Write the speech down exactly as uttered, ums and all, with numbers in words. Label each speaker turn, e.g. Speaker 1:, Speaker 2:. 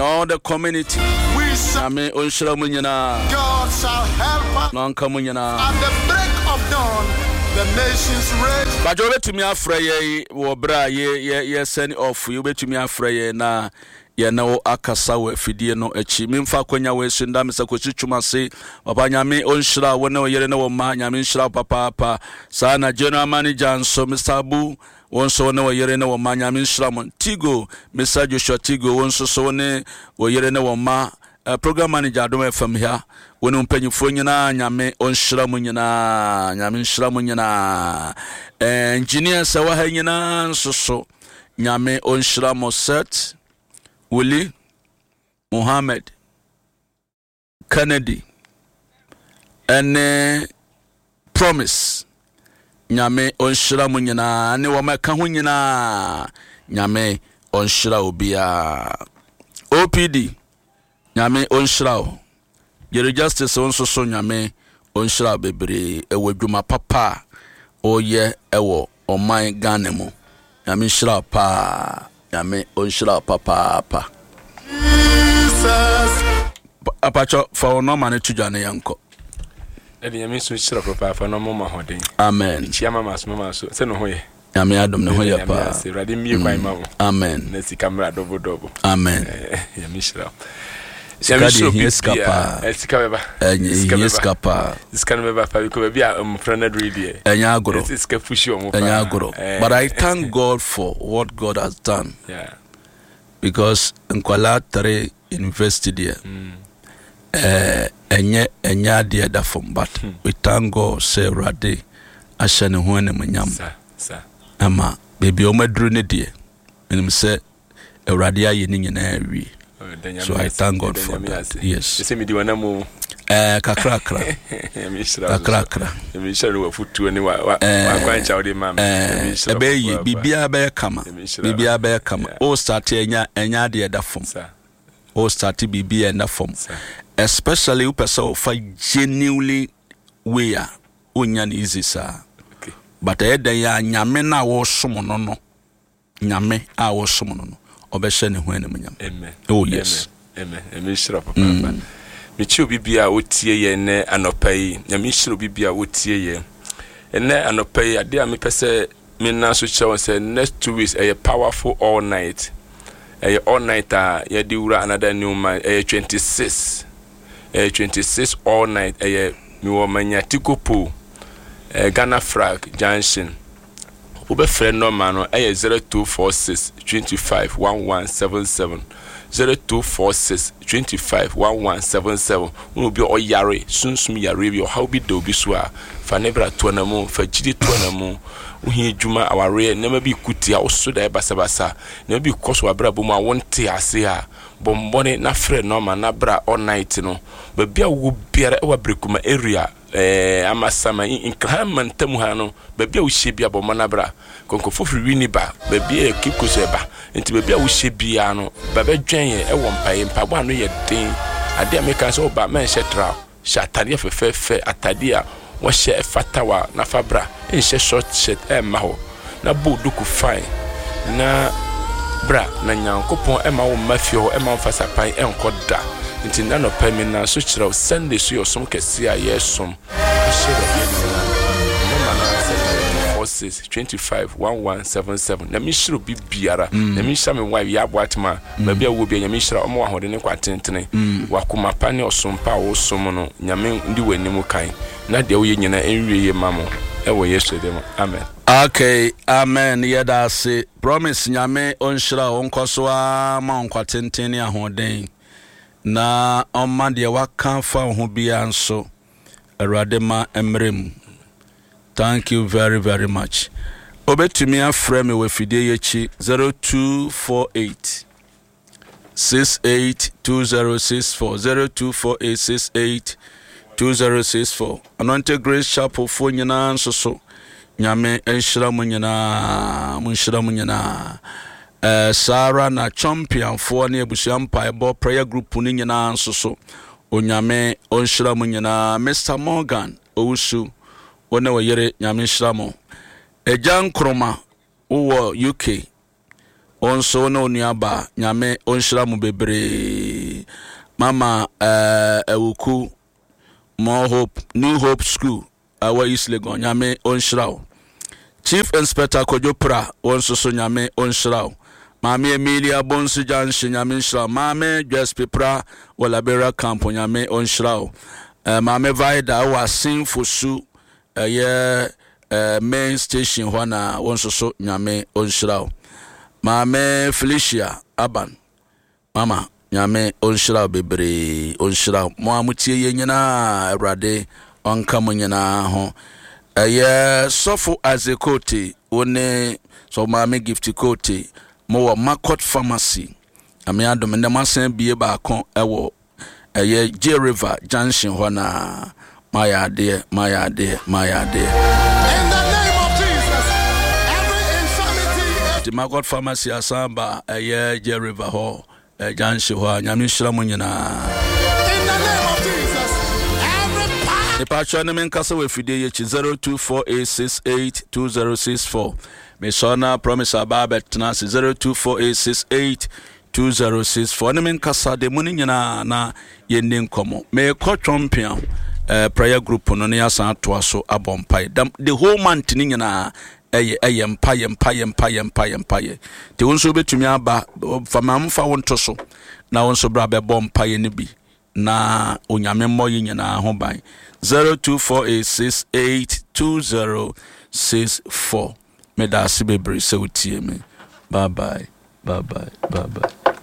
Speaker 1: all the community. Nyame onhyira mu nyina.
Speaker 2: God shall help us.
Speaker 1: Na nka mu nyina.
Speaker 2: At the break of dawn, the nations rage.
Speaker 1: Bajo betumi afra ye wo bra ye ye send off you betumi afra ye na ye na wo akasa wo afidie no achi memfa kwanya we sunda mesa kochitwuma se papa nyame onhyira wo na wo yere na wo ma nyame nhyira papa papa sa na general manager nso Mister Abu wonso na wo yere na wo ma nyame nhyira mo Tigo Mister Joshua Tigo wonso so ne wo yere na wo ma Uh, program manager Adom F M here wonu mpanyifo nyina nyame onhyira mu nyina nyame nhyira mu nyina uh, engineer sawa ha nyina nsoso nyame onhyira mo set Willie Mohammed Kennedy ene Promise nyame onhyira mu nyina ne wo maka ho nyina nyame onhyira obia O P D nyame onhyira Yere Justice onso so nyame onhyira bebre ewo dwuma papa oye ewo oman Ghana mu nyame nhyira pa nyame onhyira papa pa Jesus apacho for no man to jane yanko
Speaker 3: e de nyame so nhyira papa fa no mo ma hoden
Speaker 1: amen
Speaker 3: chiama maso mama so se no hoye
Speaker 1: nyame adom ne hoye pa
Speaker 3: se rade mi kwa ma
Speaker 1: amen
Speaker 3: na si camera dobo dobo
Speaker 1: amen
Speaker 3: nyame nhyira
Speaker 1: Skadi hieskapa
Speaker 3: eskabeba
Speaker 1: hieskapa
Speaker 3: skanbeba fa ko be a mfrana ready
Speaker 1: enya agoro
Speaker 3: iska fushi o mo
Speaker 1: enya agoro but I thank God for what God has done.
Speaker 3: Yeah,
Speaker 1: because nkwala three university there eh enye enya de da from but we thank God say rade ashane ho ne mnyam
Speaker 3: sa
Speaker 1: ama baby o madru ne de menim say rade aye ni nyina awie. So I thank God for that. Yes.
Speaker 3: You see me diwana mo
Speaker 1: eh kakra kakra. Kakra kakra.
Speaker 3: Me share wo futu ni wa wa kwancha odi mama.
Speaker 1: Eh ebe bibia be kama. Bibia be kama. O start enya enya de da form. O start bibia na form. Especially upesa of genuinely we are onya ni easy sir.
Speaker 3: Okay.
Speaker 1: But e den ya nyame na wo som no no. Nyame a wo som no no. Obeshane ho ene mnyam.
Speaker 3: Amen.
Speaker 1: Oh yes.
Speaker 3: Amen. Amen. Shira papa. Me chi obi bia otie ye ne anopai. Nyame shira obi bia otie ye. Ene anopai ade a me pese me na so chew say next two weeks a powerful all night. A all night a ye di wura another new man a twenty-six. A twenty-six all night a me wo manya tikopo. A Ghana Flag Junction. Ube friend no man eh zero two four six two five one one seven seven zero two four six two five one one seven seven unu bi o yare sunsum yare bi o how bi do bi so a fa nebra to na mu fa gidi to na mu uhi djuma aware na ma bi kuti a oso da basa basa na bi koso abra bo mu a wonte ase a bombone na friend no man na bra all night no ba bia wo biara e wa brekuma area eh amasama in kraman tamu ha no ba bia wo hye bia bo mana bra konko fofri wini ba ba bia kiko so ba enti ba bia wo hye bia no ba ba dwen ye e wo mpae mpabo ano ye den ade ameka so ba man hye tra shatade fefefe atade a wo hye fatawa na fabra en hye short shirt e ma ho na boduku fine na bra na nyankopon e ma wo mafio e ma fasa pan e nkoda nti na no pa mi na so kira Sunday so yo som kese a yesom twenty-five one one seven seven na mi shiro bibiara na mi sha me wife ya boatma ba bia wo bia nya mi shira omo wa hode ne kwatentene wa kuma pa ne osompa wo som no nyame ndi wanimu kan na de wo ye nyina enwie ye mamo e wo yesu dem amen.
Speaker 1: Okay, amen. Yeda se promise nyame onshira onkoso a ma onkwatentene ahoden na omma de waka fa ho bia nso awurade ma emrem. Thank you very very much. Obetumi afrɛ me wafidie yechi zero two four eight six eight two zero six four zero two four eight six eight two zero six four. Anointed Grace Chapel fo nyina nso so nyame enhyira mu nyina mu nhyira mu nyina. Eh Sarah na champion fo na ebusia mpaebɔ prayer group ni nyina nso so onyame onhyira mu nyina. Mister Morgan Owusu wona wayere nyame nhyira mo. Ejan Kroma wo U K onso no nuaba nyame onhyira mu bebre mama eh ewuku more hope new hope school awa East Legon nyame onhyira Chief Inspector Kojopra onso so nyame onhyira Mame Emilia Bonsu Janshi nyame onhyira Mame Just Pepra Walabera Camp nyame onhyira uh, Mame Vaida wa Sinfosu uh, yeah uh, main station hwana onso so nyame onhyira Mame Felicia Aban Mama nyame onhyira bebre onhyira mo amutie ye nyina awrade onka mo nyina ho eye sofo azekoti one so mame gift koti mo Makot Pharmacy ame adom ne masan bie ba kon ewo eye J River Junction hona maya de maya de maya de
Speaker 2: In the name of Jesus, every infirmity
Speaker 1: the Makot Pharmacy asamba eye J River ho Junction ho nyame hyira mo nyina.
Speaker 2: in the name of Jesus, every power
Speaker 1: The patron name kasa we fide ye zero two four eight six eight two zero six four. Me sona promise ababet na zero two four eight six eight two zero six four. Name kasa de muni nyina na ye nin komo. Me ko champion eh prayer group no ne asan to aso abompai. The whole month ni nyina eye eye mpaye mpaye mpaye mpaye mpaye. Te wonso betumi aba famamfa wonto so. Na wonso bra be bom mpaye ni bi. Na onyame moyi nyina ho ban zero two four eight six eight two zero six four. Me da sibe bre se utie me. Bye bye. Bye bye. Bye bye.